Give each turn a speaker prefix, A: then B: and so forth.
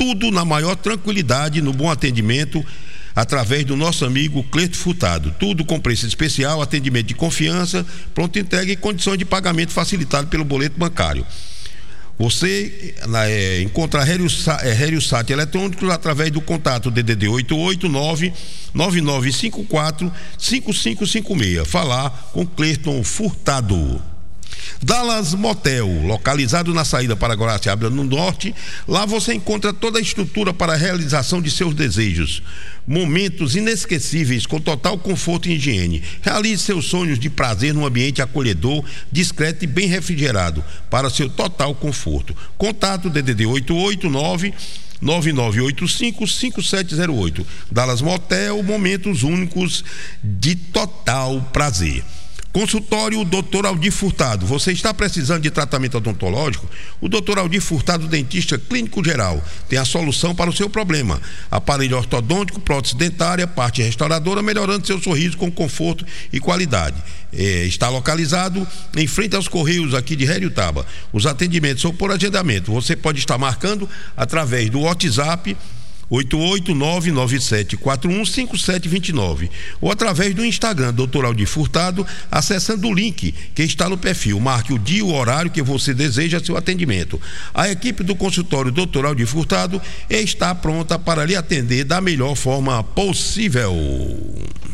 A: tudo na maior tranquilidade, no bom atendimento, através do nosso amigo Cleito Furtado. Tudo com preço especial, atendimento de confiança, pronta entrega e condições de pagamento facilitado pelo boleto bancário. Você encontra RegioSat Eletrônicos através do contato DDD 889-9954-5556. Falar com Cleiton Furtado. Dallas Motel, localizado na saída para Guaraciaba no norte. Lá você encontra toda a estrutura para a realização de seus desejos. Momentos inesquecíveis com total conforto e higiene. Realize seus sonhos de prazer num ambiente acolhedor, discreto e bem refrigerado, para seu total conforto. Contato DDD 889-9985-5708. Dallas Motel, momentos únicos de total prazer. Consultório Dr. Aldir Furtado. Você está precisando de tratamento odontológico? O Dr. Aldir Furtado, dentista clínico geral, tem a solução para o seu problema. Aparelho ortodôntico, prótese dentária, parte restauradora, melhorando seu sorriso com conforto e qualidade. Está localizado em frente aos Correios aqui de Heriotaba. Os atendimentos são por agendamento. Você pode estar marcando através do WhatsApp 88997415729 ou através do Instagram Dr. Aldir Furtado, acessando o link que está no perfil. Marque o dia e o horário que você deseja seu atendimento. A equipe do consultório Dr. Aldir Furtado está pronta para lhe atender da melhor forma possível.